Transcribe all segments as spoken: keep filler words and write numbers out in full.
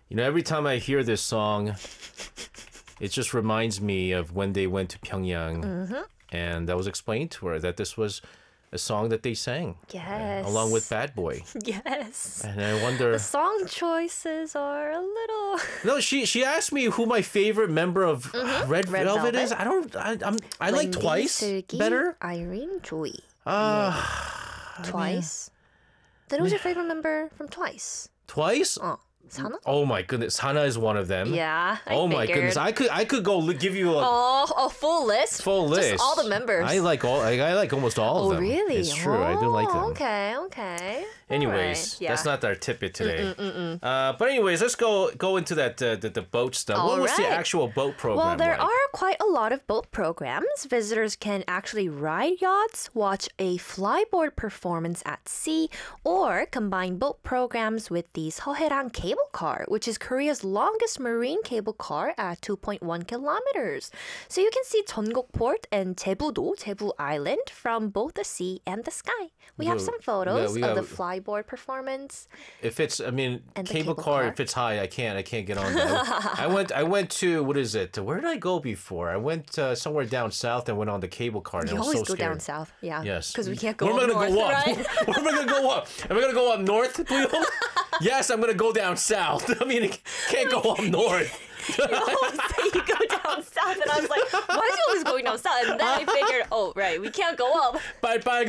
You know, every time I hear this song, it just reminds me of when they went to Pyongyang. Mm-hmm. And that was explained to her that this was a song that they sang. Yes. Uh, along with Bad Boy. Yes. And I wonder... The song choices are a little... No, she she asked me who my favorite member of Mm-hmm. Red, Red Velvet, Velvet. is. I don't... I, I'm, I like Wendy, Twice 슬기, better. Irene, Joey. Uh, Twice. Then who's your favorite member from Twice? Twice? 어, 사나? Oh my goodness. Hana is one of them. Yeah, I Oh my figured. goodness. I could I could go li- give you a Oh, a full list? full list. Just all the members. I like all I, I like almost all Oh, of them. really? It's true. I do like Oh, them. Okay, okay. Anyways, Alright, yeah. that's not our tidbit today. Uh, but anyways, let's go go into that uh, the, the boat stuff. What was the Alright. actual boat program Well, there like? are quite a lot of boat programs. Visitors can actually ride yachts, watch a flyboard performance at sea, or combine boat programs with the Seohaerang cable car, which is Korea's longest marine cable car at two point one kilometers. So you can see Jeongguk Port and Jebu-do, Jebu Island, from both the sea and the sky. We have Yeah, some photos yeah, we of the have- flyboard performance. If it's, I mean, And the cable, cable car, car. if it's high, I can't, I can't get on that. I went, I went to, what is it? Where did I go before? I went uh, somewhere down south and went on the cable car. And You I was always so go scared. down south. Yeah. Yes. Because we can't go Where up am I gonna north, go up? right? Where am I going to go up? Am I going to go up north, Guillaume? Yes, I'm going to go down south. I mean, it can't go up north. You always say you go down south, and I was like, why is he always going down south? And then I figured, oh, right, we can't go up. Bye, bye.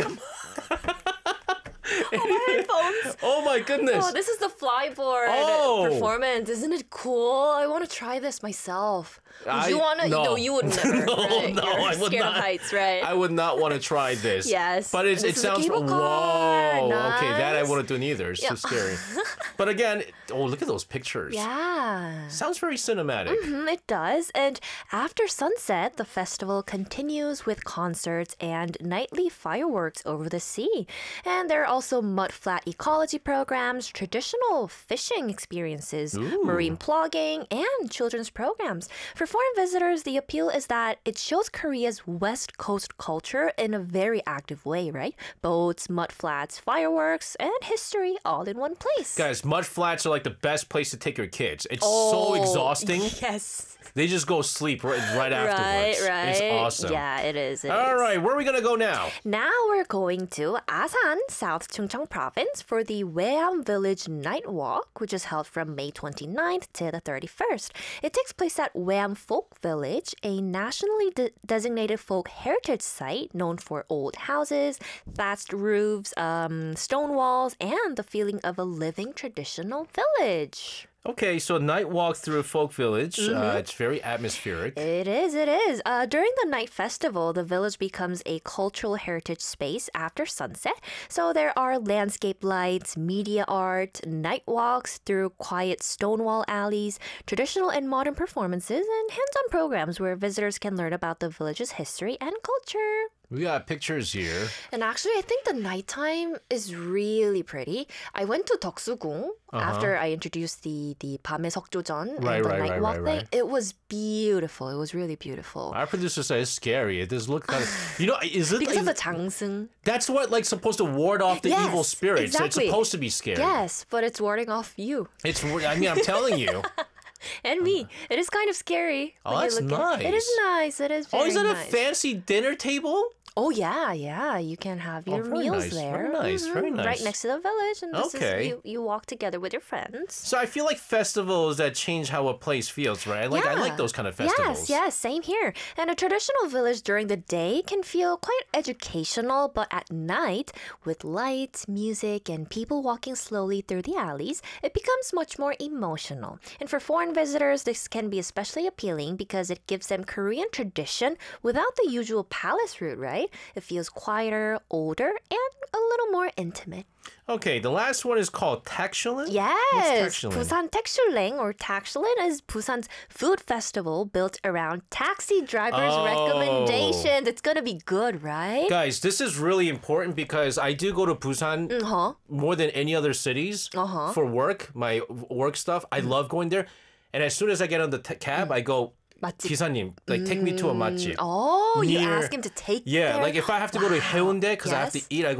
Oh, my headphones. Oh my goodness. Oh, this is the flyboard Oh. performance. Isn't it cool? I want to try this myself. Would I- you want to? no. No, you would never. No, right? no, You're I would scared not. of heights, right? I would not want to try this. Yes. But it's, This it is a sounds... cable Whoa. car. Okay, that I Nice. wouldn't do neither. It's too scary. But again, oh, look at those pictures. Yeah. Sounds very cinematic. Mm, it does. And after sunset, the festival continues with concerts and nightly fireworks over the sea. And there are also mudflat ecology programs, traditional fishing experiences, Ooh. marine plogging, and children's programs. For foreign visitors, the appeal is that it shows Korea's West Coast culture in a very active way, right? Boats, mudflats, fireworks, and history all in one place. Guys, mud flats are like the best place to take your kids. It's Oh, so exhausting. Yes. They just go sleep right, right Right, afterwards. right. It's awesome. Yeah, it is. it All is. right, where are we going to go now? Now we're going to Asan, South Chungcheong Province for the Weam Village Night Walk, which is held from May twenty-ninth to the thirty-first. It takes place at Weam Folk Village, a nationally de- designated folk heritage site known for old houses, thatched roofs, um, stone walls, and the feeling of a living traditional village. Okay, so night walk through a folk village. Mm-hmm. Uh, it's very atmospheric. It is, it is. Uh, during the night festival, the village becomes a cultural heritage space after sunset. So there are landscape lights, media art, night walks through quiet stonewall alleys, traditional and modern performances, and hands-on programs where visitors can learn about the village's history and culture. We got pictures here. And actually, I think the nighttime is really pretty. I went to Deoksugung after I introduced the the 밤의 석조전 Right, and the right, night right, walk right, thing. right. It was beautiful. It was really beautiful. Our producer says it's scary. It does look kind of, you know, is it? Because of the Is, 장승. that's what like supposed to ward off the Yes, evil spirits. So exactly. it's supposed to be scary. Yes, but it's warding off you It's. I mean, I'm telling you. and me. It is kind of scary. Oh, when you that's look at it. It is nice. nice. It is very Oh, is that nice. a fancy dinner table? Oh yeah, yeah. You can have your very meals nice, there. very nice, very Mhm, nice. Right next to the village, and this Okay. is you. You walk together with your friends. So I feel like festivals that change how a place feels, right? Like I like Yeah. those kind of festivals. Yes, yes, same here. And a traditional village during the day can feel quite educational, but at night, with lights, music, and people walking slowly through the alleys, it becomes much more emotional. And for foreign visitors, this can be especially appealing because it gives them Korean tradition without the usual palace route, right? It feels quieter, older, and a little more intimate. Okay, the last one is called Takshulen. Yes, What's Takshulen? Busan Taeksuling or Takshulen is Busan's food festival built around taxi drivers' Oh. recommendations. It's gonna be good, right? Guys, this is really important because I do go to Busan Uh-huh. more than any other cities Uh-huh. for work, my work stuff. I love going there. And as soon as I get on the t- cab, I go, 맛집. 기사님, like take me to a 맛집. Oh, you Near- ask him to take Yeah, there? like if I have to go to Wow. Haeundae because I have to Yes. eat, I go,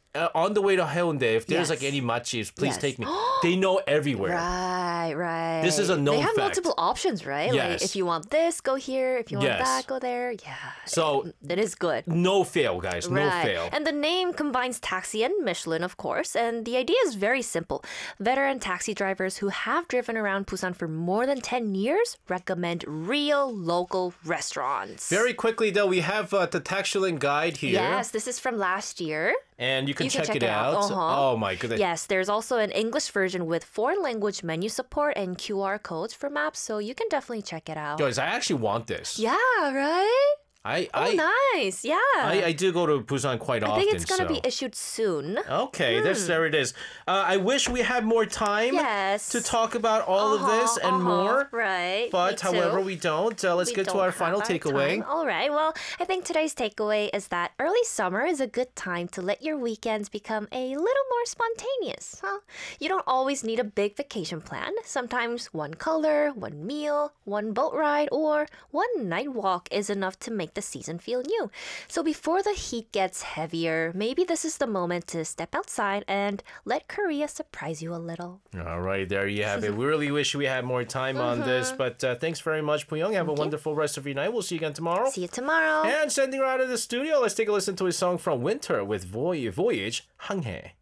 uh, on the way to Haeundae, if there's Yes. like any matchis, please Yes. take me. They know everywhere. Right, right. This is a known They have fact. multiple options, right? Like Yes. if you want this, go here. If you want Yes. that, go there. Yeah. So it is good. no fail, guys. No Right. fail. And the name combines taxi and Michelin, of course. And the idea is very simple. Veteran taxi drivers who have driven around Busan for more than ten years recommend real local restaurants. Very quickly, though, we have uh, the Taxilin guide here. Yes, this is from last year. And you can, You can check, check it, it out. out. Uh-huh. Oh, my goodness. Yes, there's also an English version with foreign language menu support and Q R codes for maps, so you can definitely check it out. Guys, I actually want this. Yeah, right? I, Oh, I, nice. Yeah. I, I do go to Busan quite I often. think it's going to so. be issued soon. Okay, this, there it is. Uh, I wish we had more time Yes. to talk about all of this Uh-huh, and uh-huh. more. Right. But me too. however, we don't. Uh, let's We get to don't our have final our takeaway. time. All right. Well, I think today's takeaway is that early summer is a good time to let your weekends become a little more spontaneous. Huh? You don't always need a big vacation plan. Sometimes one color, one meal, one boat ride, or one night walk is enough to make the season feel new. So before the heat gets heavier, maybe this is the moment to step outside and let Korea surprise you a little. All right, there you have it. We really wish we had more time on this, but uh, thanks very much, Puyong. Have a wonderful rest of your night. We'll see you again tomorrow. See you tomorrow. And sending her out of the studio, let's take a listen to a song from Winter with Voy- Voyage, 항해.